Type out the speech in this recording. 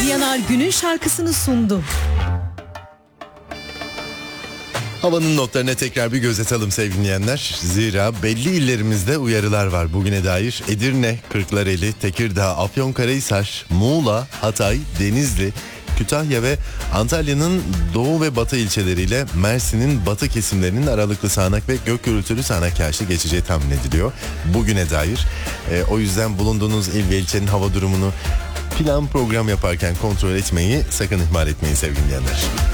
Yanar günün şarkısını sundu. Havanın notlarına tekrar bir göz atalım sevgili dinleyenler. Zira belli illerimizde uyarılar var bugüne dair. Edirne, Kırklareli, Tekirdağ, Afyonkarahisar, Muğla, Hatay, Denizli, Kütahya ve Antalya'nın doğu ve batı ilçeleriyle Mersin'in batı kesimlerinin aralıklı sağanak ve gök gürültülü sağanak yağışlı geçeceği tahmin ediliyor bugüne dair. O yüzden bulunduğunuz il ve ilçenin hava durumunu plan program yaparken kontrol etmeyi sakın ihmal etmeyin sevgili dinleyenler.